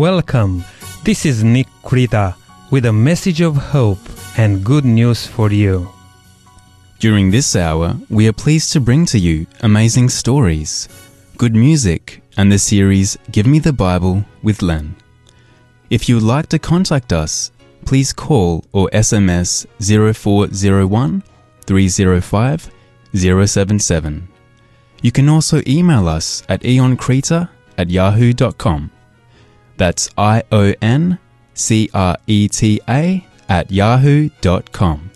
Welcome. This is Nick Krita with a message of hope and good news for you. During this hour, we are pleased to bring to you amazing stories, good music, and the series Give Me the Bible with Len. If you would like to contact us, please call or SMS 0401 305 077. You can also email us at ionkrita@yahoo.com. That's IONCRETA@yahoo.com.